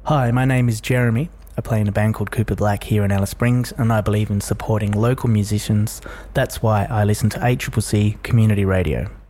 Hi, my name is Jeremy. I play in a band called Cooper Black here in Alice Springs, and I believe in supporting local musicians. That's why I listen to ACCC Community Radio.